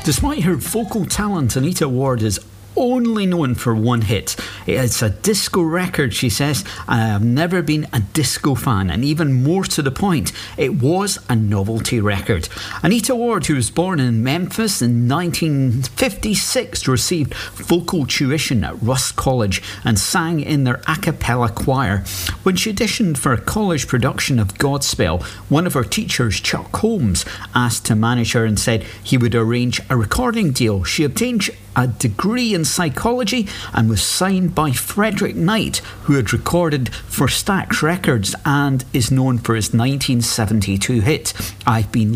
Despite her vocal talent, Anita Ward is only known for one hit. It's a disco record, she says, and I have never been a disco fan, and even more to the point, it was a novelty record. Anita Ward, who was born in Memphis in 1956, received vocal tuition at Russ College and sang in their a cappella choir. When she auditioned for a college production of Godspell, one of her teachers, Chuck Holmes, asked to manage her and said he would arrange a recording deal. She obtained a degree in psychology and was signed by Frederick Knight, who had recorded for Stax Records and is known for his 1972 hit, I've Been